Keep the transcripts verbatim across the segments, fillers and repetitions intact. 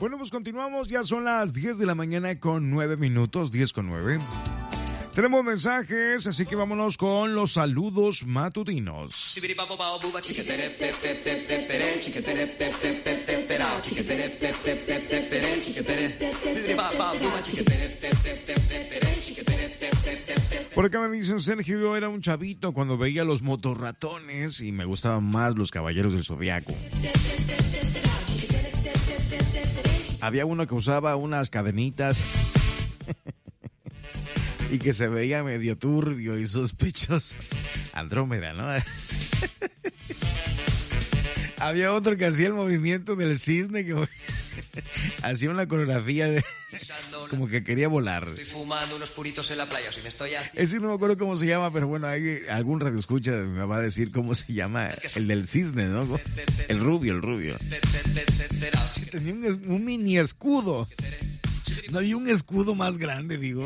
Bueno, pues continuamos, ya son las diez de la mañana con nueve minutos, diez con nueve. Tenemos mensajes, así que vámonos con los saludos matutinos. Por acá me dicen, Sergio, yo era un chavito cuando veía los motorratones y me gustaban más los caballeros del Zodiaco. Había uno que usaba unas cadenitas y que se veía medio turbio y sospechoso. Andrómeda, ¿no? Había otro que hacía el movimiento del cisne, que hacía una coreografía de... como que quería volar. Estoy fumando unos puritos en la playa, si me estoy aquí. Ese no me acuerdo cómo se llama, pero bueno, hay algún radioescucha me va a decir cómo se llama, el del cisne, ¿no? El rubio, el rubio. Tenía un, un mini escudo. No había un escudo más grande, digo.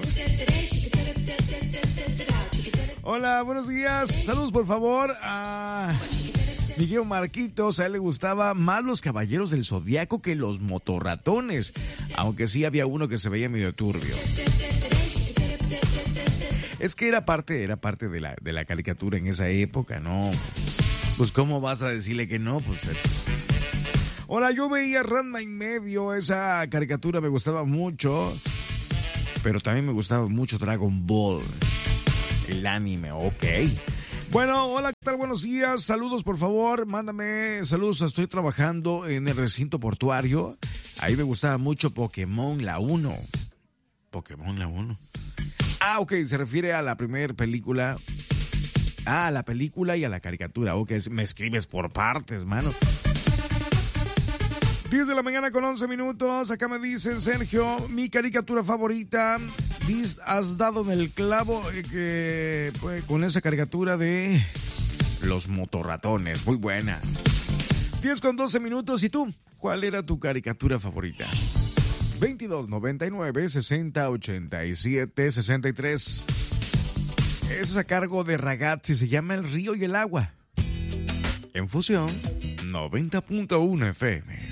Hola, buenos días. Saludos, por favor, a Miguel Marquitos. A él le gustaba más los caballeros del Zodiaco que los motorratones, aunque sí había uno que se veía medio turbio. Es que era parte, era parte de la, de la caricatura en esa época, ¿no? Pues, ¿cómo vas a decirle que no? Pues... Hola, yo veía Ranma y medio, esa caricatura me gustaba mucho, pero también me gustaba mucho Dragon Ball, el anime, ok. Bueno, hola, ¿qué tal? Buenos días, saludos por favor, mándame saludos, estoy trabajando en el recinto portuario, ahí me gustaba mucho Pokémon la uno. Pokémon la uno. Ah, ok, se refiere a la primera película, ah, a la película y a la caricatura, ok, me escribes por partes, mano. diez de la mañana con once minutos. Acá me dicen, Sergio, mi caricatura favorita. Has dado en el clavo eh, que, pues, con esa caricatura de los motorratones. Muy buena. diez con doce minutos. ¿Y tú? ¿Cuál era tu caricatura favorita? veintidós noventa y nueve sesenta ochenta y siete sesenta y tres. Eso es a cargo de Ragazzi. Se llama El río y el agua. En Fusión noventa punto uno F M.